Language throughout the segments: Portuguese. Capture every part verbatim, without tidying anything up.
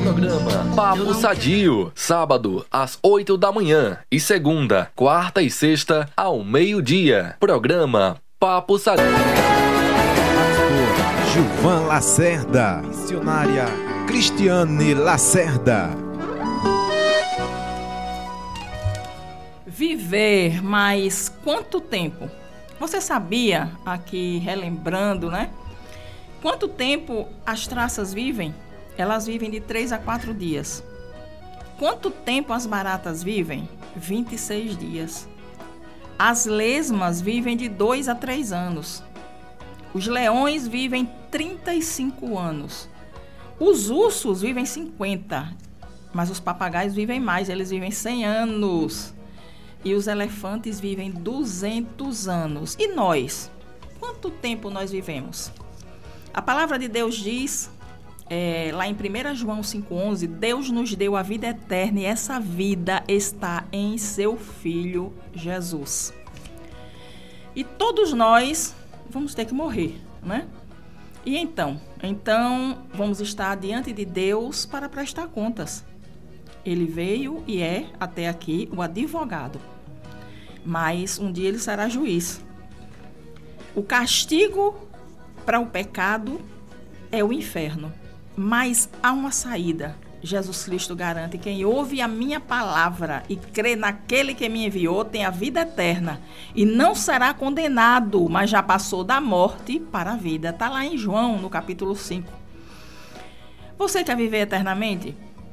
Programa Papo Sadio, sábado às oito da manhã e segunda, quarta e sexta ao meio-dia. Programa Papo Sadio. Pastor Gilvan Lacerda, missionária Cristiane Lacerda. Viver, mas quanto tempo? Você sabia, aqui relembrando, né? Quanto tempo as traças vivem? Elas vivem de três a quatro dias. Quanto tempo as baratas vivem? vinte e seis dias. As lesmas vivem de dois a três anos. Os leões vivem trinta e cinco anos. Os ursos vivem cinquenta, mas os papagaios vivem mais, eles vivem cem anos. E os elefantes vivem duzentos anos. E nós? Quanto tempo nós vivemos? A palavra de Deus diz, é, lá em primeiro João cinco onze, Deus nos deu a vida eterna e essa vida está em seu Filho Jesus. E todos nós vamos ter que morrer, né? E então? Então, vamos estar diante de Deus para prestar contas. Ele veio e é, até aqui, o advogado. Mas um dia ele será juiz. O castigo para o pecado é o inferno. Mas há uma saída. Jesus Cristo garante: quem ouve a minha palavra e crê naquele que me enviou tem a vida eterna e não será condenado, mas já passou da morte para a vida. Está lá em João, no capítulo cinco. Você quer viver eternamente?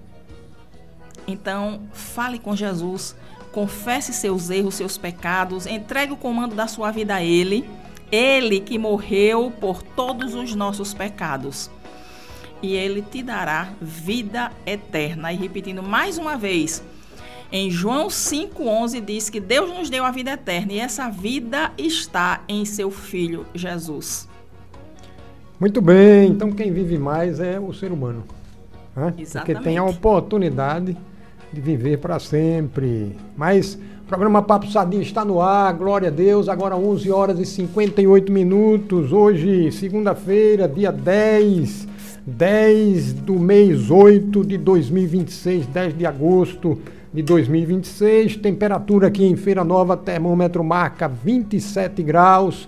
Então, fale com Jesus, confesse seus erros, seus pecados, entregue o comando da sua vida a Ele, Ele que morreu por todos os nossos pecados. E Ele te dará vida eterna. E repetindo mais uma vez, em João cinco onze diz que Deus nos deu a vida eterna e essa vida está em seu Filho Jesus. Muito bem, então quem vive mais é o ser humano, né? Exatamente. Porque tem a oportunidade de viver para sempre. Mas o programa Papo Sadio está no ar, glória a Deus, agora onze horas e cinquenta e oito minutos, hoje segunda-feira, dia dez, dez do mês oito de dois mil e vinte e seis, dez de agosto de dois mil e vinte e seis, temperatura aqui em Feira Nova, termômetro marca vinte e sete graus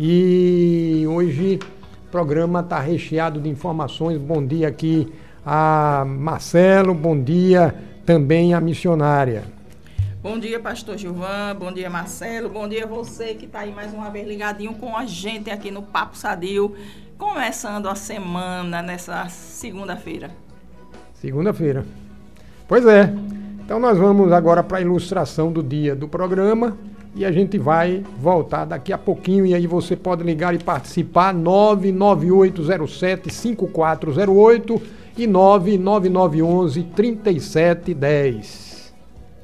e hoje o programa está recheado de informações. Bom dia aqui a Marcelo, bom dia também a missionária. Bom dia, pastor Gilvan, bom dia, Marcelo, bom dia você que está aí mais uma vez ligadinho com a gente aqui no Papo Sadio, começando a semana nessa segunda-feira. Segunda-feira. Pois é, então nós vamos agora para a ilustração do dia do programa e a gente vai voltar daqui a pouquinho e aí você pode ligar e participar nove nove oito zero sete cinco quatro zero oito e nove nove nove um um trinta e sete dez.